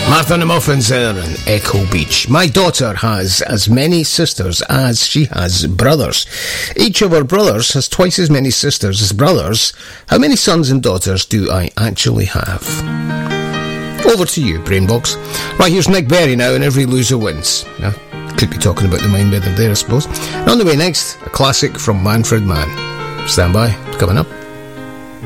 Martha and the Muffins there in Echo Beach. My daughter has as many sisters as she has brothers. Each of her brothers has twice as many sisters as brothers. How many sons and daughters do I actually have? Over to you, Brainbox. Right, here's Nick Berry now, and Every Loser Wins. Now, could be talking about the mind better there, I suppose. And on the way next, a classic from Manfred Mann. Stand by, coming up.